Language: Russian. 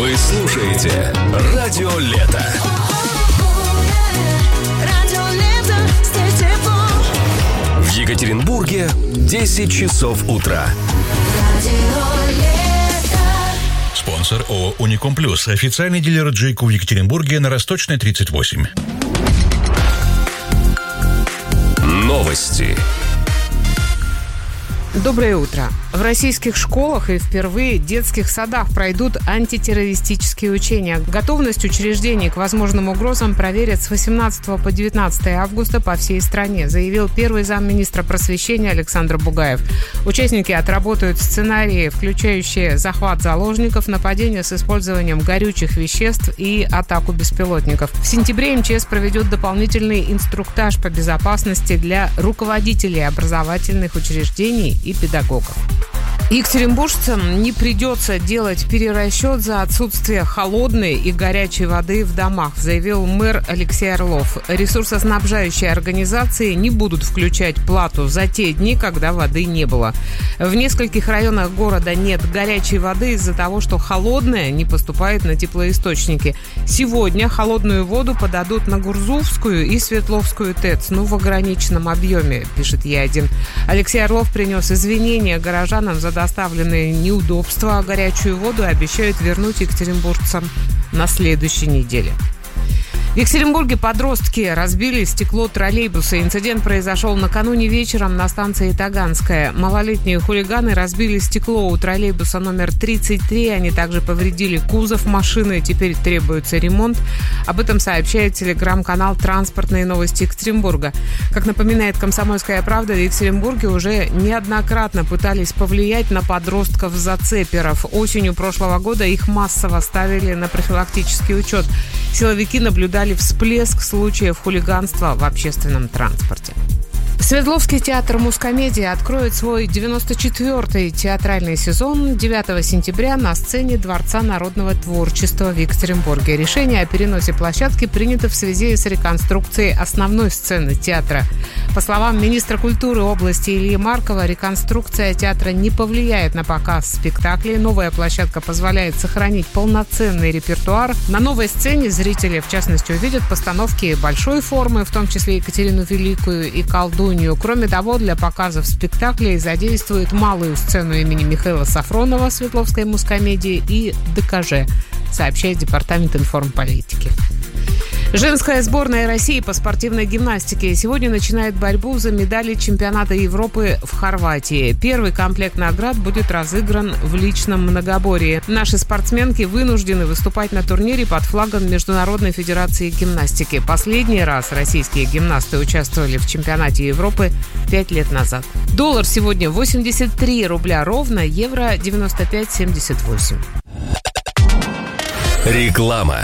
Вы слушаете Радио Лето. В Екатеринбурге 10 часов утра. Спонсор ООО «Уником Плюс». Официальный дилер Джейку в Екатеринбурге на Росточной, 38. Новости. Доброе утро. В российских школах и впервые в детских садах пройдут антитеррористические учения. Готовность учреждений к возможным угрозам проверят с 18 по 19 августа по всей стране, заявил первый замминистра просвещения Александр Бугаев. Участники отработают сценарии, включающие захват заложников, нападение с использованием горючих веществ и атаку беспилотников. В сентябре МЧС проведет дополнительный инструктаж по безопасности для руководителей образовательных учреждений и педагогов. Екатеринбуржцам не придется делать перерасчет за отсутствие холодной и горячей воды в домах, заявил мэр Алексей Орлов. Ресурсоснабжающие организации не будут включать плату за те дни, когда воды не было. В нескольких районах города нет горячей воды из-за того, что холодная не поступает на теплоисточники. Сегодня холодную воду подадут на Гурзувскую и Светловскую ТЭЦ, в ограниченном объеме, пишет Е1. Алексей Орлов принес извинения горожанам за доставленные неудобства, а горячую воду обещают вернуть екатеринбуржцам на следующей неделе. В Екатеринбурге подростки разбили стекло троллейбуса. Инцидент произошел накануне вечером на станции Таганская. Малолетние хулиганы разбили стекло у троллейбуса номер 33. Они также повредили кузов машины. Теперь требуется ремонт. Об этом сообщает телеграм-канал «Транспортные новости Екатеринбурга». Как напоминает «Комсомольская правда», в Екатеринбурге уже неоднократно пытались повлиять на подростков-зацеперов. Осенью прошлого года их массово ставили на профилактический учет. Силовики наблюдали всплеск случаев хулиганства в общественном транспорте. Свердловский театр «Мускомедии» откроет свой 94-й театральный сезон 9 сентября на сцене Дворца народного творчества в Екатеринбурге. Решение о переносе площадки принято в связи с реконструкцией основной сцены театра. По словам министра культуры области Ильи Маркова, реконструкция театра не повлияет на показ спектаклей. Новая площадка позволяет сохранить полноценный репертуар. На новой сцене зрители, в частности, увидят постановки большой формы, в том числе Екатерину Великую и Колдунью. Кроме того, для показов спектаклей задействуют малую сцену имени Михаила Сафронова Свердловской Мускомедии и ДКЖ, сообщает Департамент информполитики. Женская сборная России по спортивной гимнастике сегодня начинает борьбу за медали чемпионата Европы в Хорватии. Первый комплект наград будет разыгран в личном многоборье. Наши спортсменки вынуждены выступать на турнире под флагом Международной федерации гимнастики. Последний раз российские гимнасты участвовали в чемпионате Европы 5 лет назад. Доллар сегодня 83 рубля ровно, евро 95,78. Реклама.